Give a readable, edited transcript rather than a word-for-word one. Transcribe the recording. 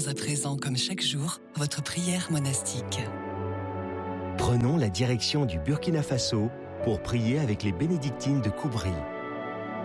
à présent, comme chaque jour, votre prière monastique. Prenons la direction du Burkina Faso pour prier avec les bénédictines de Koubri.